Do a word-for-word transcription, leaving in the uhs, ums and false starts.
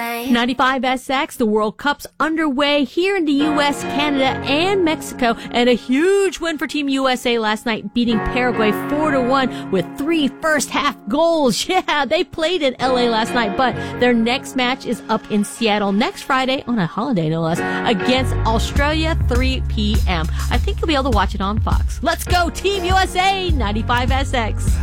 ninety-five S X, the World Cup's underway here in the U S, Canada, and Mexico, and a huge win for Team U S A last night, beating Paraguay four to one with three first-half goals. Yeah, they played in L A last night, but their next match is up in Seattle next Friday, on a holiday no less, against Australia, three p.m. I think you'll be able to watch it on Fox. Let's go, Team U S A, ninety-five S X.